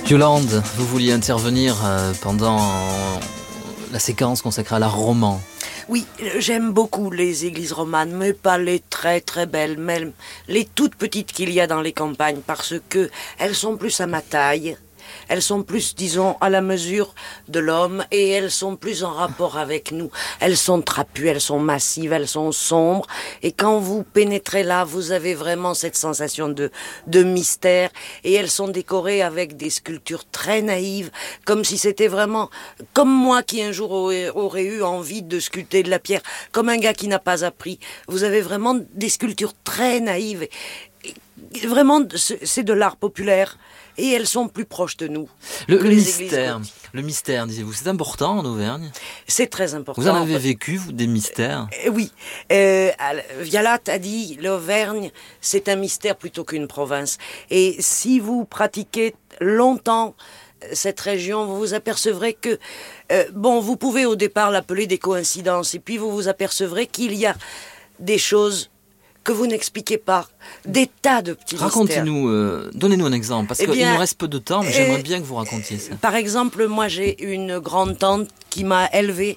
Yolande, vous vouliez intervenir pendant la séquence consacrée à l'art roman. Oui, j'aime beaucoup les églises romanes, mais pas les très très belles, même les toutes petites qu'il y a dans les campagnes, parce que elles sont plus à ma taille. Elles sont plus, disons, à la mesure de l'homme et elles sont plus en rapport avec nous. Elles sont trapues, elles sont massives, elles sont sombres. Et quand vous pénétrez là, vous avez vraiment cette sensation de mystère. Et elles sont décorées avec des sculptures très naïves, comme si c'était vraiment, comme moi qui un jour aurais eu envie de sculpter de la pierre, comme un gars qui n'a pas appris. Vous avez vraiment des sculptures très naïves. Et vraiment, c'est de l'art populaire. Et elles sont plus proches de nous. Le mystère, disiez-vous, c'est important en Auvergne? C'est très important. Vous en avez vécu, vous, des mystères? Oui. Vialat a dit, l'Auvergne, c'est un mystère plutôt qu'une province. Et si vous pratiquez longtemps cette région, vous vous apercevrez que, vous pouvez au départ l'appeler des coïncidences, et puis vous vous apercevrez qu'il y a des choses que vous n'expliquez pas, des tas de petits mystères. Racontez-nous, donnez-nous un exemple, parce qu'il nous reste peu de temps, mais j'aimerais bien que vous racontiez ça. Par exemple, moi j'ai une grande-tante qui m'a élevée